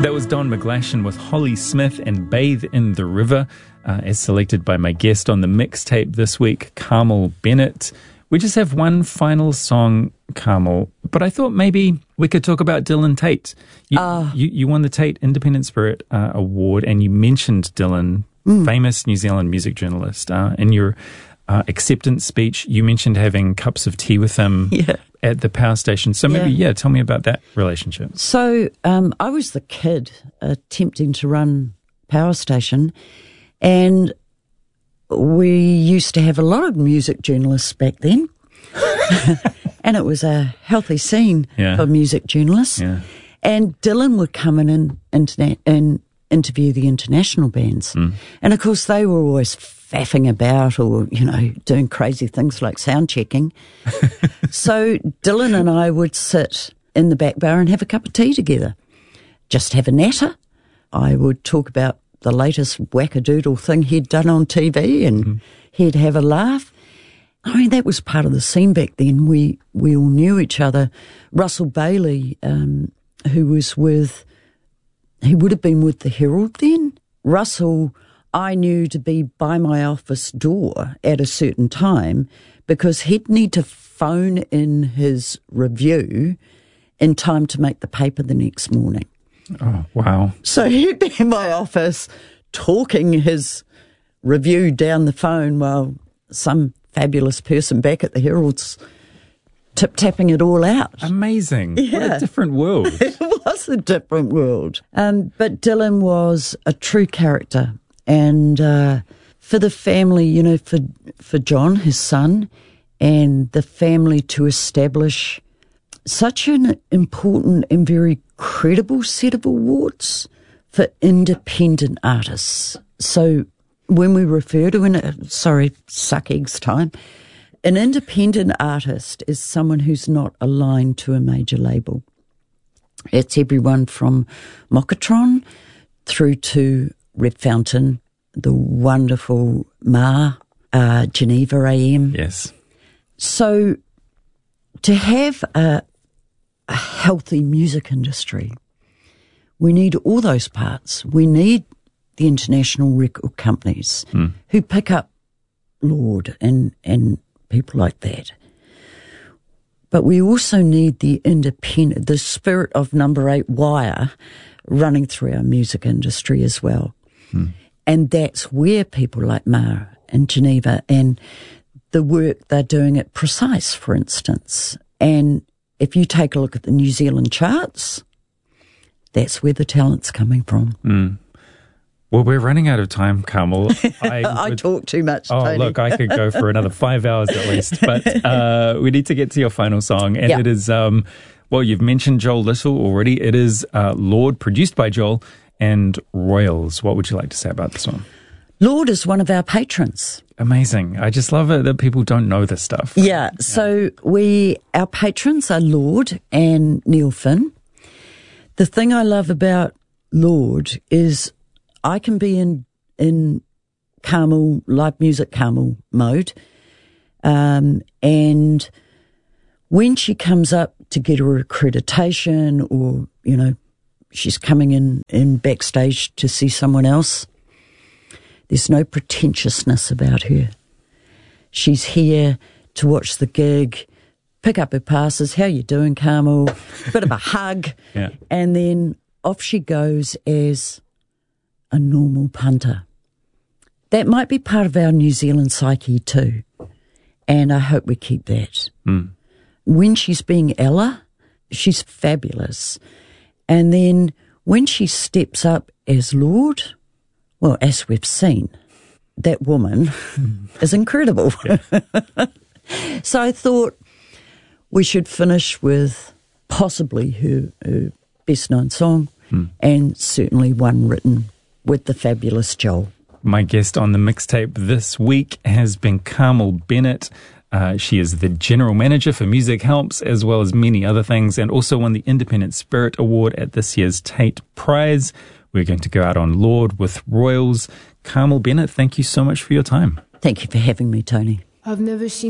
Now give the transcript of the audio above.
That was Don McGlashan with Holly Smith and Bathe in the River, as selected by my guest on the mixtape this week, Carmel Bennett. We just have one final song, Carmel, but I thought maybe we could talk about Dylan Tate. You won the Tate Independent Spirit Award, and you mentioned Dylan, famous New Zealand music journalist. In your acceptance speech, you mentioned having cups of tea with him at the power station. So maybe, tell me about that relationship. So I was the kid attempting to run power station, and we used to have a lot of music journalists back then. And it was a healthy scene for music journalists. Yeah. And Dylan would come in and interview the international bands. And of course they were always faffing about or, doing crazy things like sound checking. So Dylan and I would sit in the back bar and have a cup of tea together. Just have a natter. I would talk about the latest wackadoodle thing he'd done on TV and he'd have a laugh. I mean, that was part of the scene back then. We all knew each other. Russell Bailey, who he would have been with the Herald then. Russell, I knew to be by my office door at a certain time because he'd need to phone in his review in time to make the paper the next morning. Oh, wow. So he'd be in my office talking his review down the phone while some fabulous person back at the Herald's tip-tapping it all out. Amazing. Yeah. What a different world. It was a different world. But Dylan was a true character. And for the family, for John, his son, and the family to establish such an important and very credible set of awards for independent artists. So when we refer to suck eggs time, an independent artist is someone who's not aligned to a major label. It's everyone from Mokatron through to Red Fountain, the wonderful Ma, Geneva AM. Yes. So to have a healthy music industry, we need all those parts. We need the international record companies who pick up Lord and people like that. But we also need the spirit of Number 8 Wire running through our music industry as well. And that's where people like Ma and Geneva and the work they're doing at Precise, for instance. And if you take a look at the New Zealand charts, that's where the talent's coming from. Well, we're running out of time, Carmel. I talk too much, Tony. Look, I could go for another 5 hours at least. But we need to get to your final song. And it is, you've mentioned Joel Little already. It is Lord, produced by Joel, and Royals. What would you like to say about this one? Lord is one of our patrons. Amazing. I just love it that people don't know this stuff. Yeah. So our patrons are Lord and Neil Finn. The thing I love about Lord is I can be in Carmel, live music Carmel mode. And when she comes up to get her accreditation or, she's coming in backstage to see someone else, there's no pretentiousness about her. She's here to watch the gig, pick up her passes. How you doing, Carmel? Bit of a hug. Yeah. And then off she goes as a normal punter. That might be part of our New Zealand psyche too. And I hope we keep that. When she's being Ella, she's fabulous. And then when she steps up as Lord, well, as we've seen, that woman is incredible. So I thought we should finish with possibly her best-known song and certainly one written with the fabulous Joel. My guest on the mixtape this week has been Carmel Bennett. She is the General Manager for Music Helps, as well as many other things, and also won the Independent Spirit Award at this year's Tate Prize. We're going to go out on Lord with Royals. Carmel Bennett, thank you so much for your time. Thank you for having me, Tony. I've never seen